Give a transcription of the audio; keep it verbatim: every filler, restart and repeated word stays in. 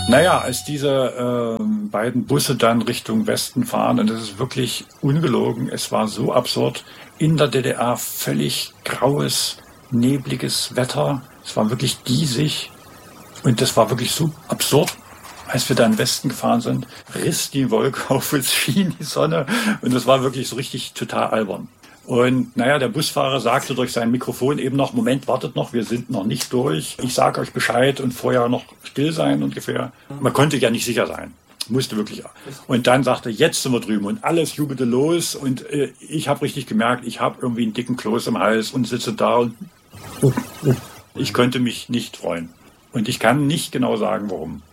Naja, als diese äh, beiden Busse dann Richtung Westen fahren, und das ist wirklich ungelogen, es war so absurd, in der D D R völlig graues, nebliges Wetter, es war wirklich diesig und das war wirklich so absurd. Als wir da in den Westen gefahren sind, riss die Wolke auf uns, schien die Sonne und das war wirklich so richtig total albern. Und naja, der Busfahrer sagte durch sein Mikrofon eben noch, Moment, wartet noch, wir sind noch nicht durch. Ich sage euch Bescheid und vorher noch still sein ungefähr. Man konnte ja nicht sicher sein, musste wirklich. Und dann sagte, jetzt sind wir drüben und alles jubelte los. Und äh, ich habe richtig gemerkt, ich habe irgendwie einen dicken Kloß im Hals und sitze da und ich konnte mich nicht freuen. Und ich kann nicht genau sagen, warum.